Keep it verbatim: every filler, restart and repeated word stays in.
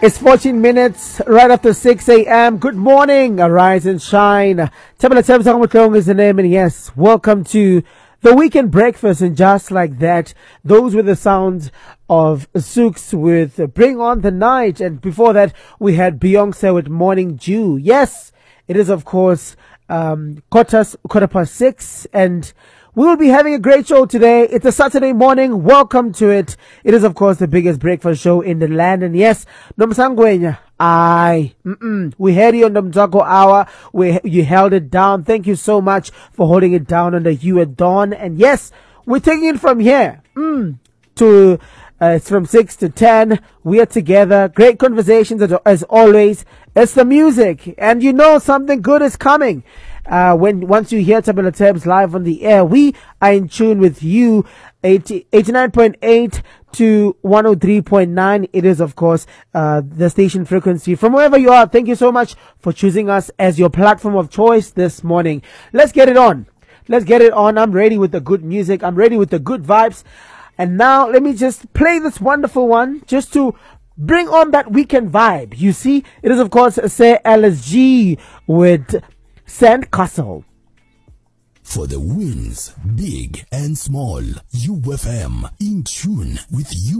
It's fourteen minutes right after six a.m. Good morning, arise and shine. Tabela Tabs Akamatlong is the name, and yes, welcome to the weekend breakfast. And just like that, those were the sounds of Souks with Bring On the Night. And before that, we had Beyonce with Morning Dew. Yes, it is, of course, um, quarter, quarter past six, and we will be having a great show today. It's a Saturday morning. Welcome to it. It is, of course, the biggest breakfast show in the land. And yes, Nomsangwenya, I, mm-mm, we had you on the Mzako Hour. We, you held it down. Thank you so much for holding it down under you at dawn. And yes, we're taking it from here mm, to, uh, it's from six to ten. We are together. Great conversations as, as always. It's the music. And you know something good is coming. Uh, when once you hear Tabela Tabs live on the air, we are in tune with you, eighty, eighty-nine point eight to one oh three point nine. It is, of course, uh, the station frequency. From wherever you are, thank you so much for choosing us as your platform of choice this morning. Let's get it on. Let's get it on. I'm ready with the good music. I'm ready with the good vibes. And now let me just play this wonderful one just to bring on that weekend vibe. You see, it is, of course, say L S G with Sandcastle. For the wins, big and small, U F M in tune with you.